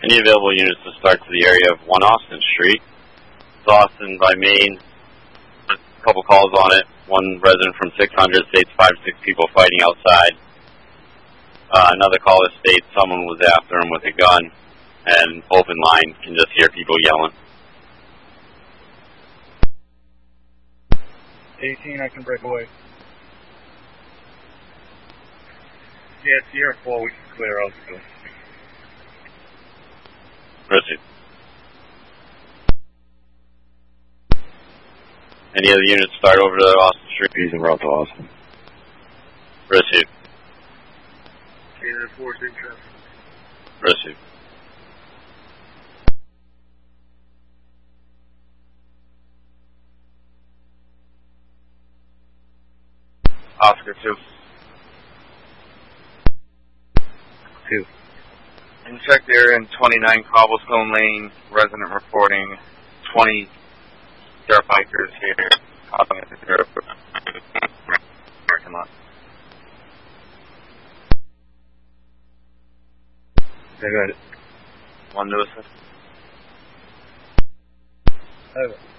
Any available units to start to the area of 1 Austin Street. It's Austin by Main. A couple calls on it. One resident from 600 states 5 to 6 people fighting outside. Another caller states someone was after him with a gun. And open line can just hear people yelling. 18, I can break away. Yeah, Sierra 4, we can clear out still. Proceed. Any other units start over to Austin Street? He's en route to Austin. Proceed. Sierra 4 is in traffic. Proceed. Oscar 2. 2. Inspect area in 29 Cobblestone Lane, resident reporting 20 dirt bikers here. Hopping at the parking lot. I got it. 1 to assist. I got it.